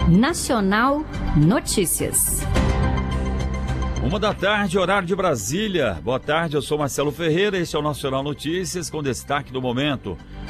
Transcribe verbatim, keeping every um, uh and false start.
Nacional Notícias. Uma da tarde, horário de Brasília. Boa tarde, eu sou Marcelo Ferreira, esse é o Nacional Notícias, com destaque do momento.